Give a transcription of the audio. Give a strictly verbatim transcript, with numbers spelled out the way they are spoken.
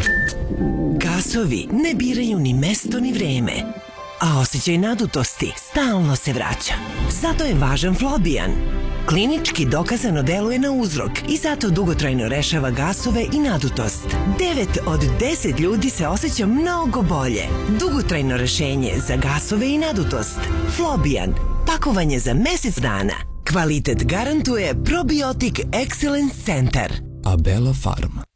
Gasovi ne biraju ni mesto ni vreme, a osjećaj nadutosti stalno se vraća. Zato je važan Flobijan. Klinički dokazano deluje na uzrok i zato dugotrajno rešava gasove i nadutost. devet od deset ljudi se osjeća mnogo bolje. Dugotrajno rešenje za gasove i nadutost. Flobijan. Pakovanje za mesec dana. Kvalitet garantuje Probiotik Excellence Centar. Abela Farma.